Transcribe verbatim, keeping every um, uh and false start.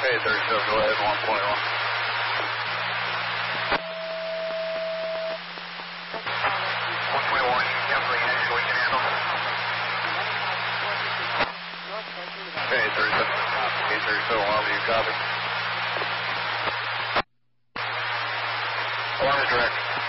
Okay, thirty-seven, go ahead, one point one. one point one, cancel the engine, we can handle. Okay, thirty-seven, okay, thirty-seven, one, you copy. Alarm is direct.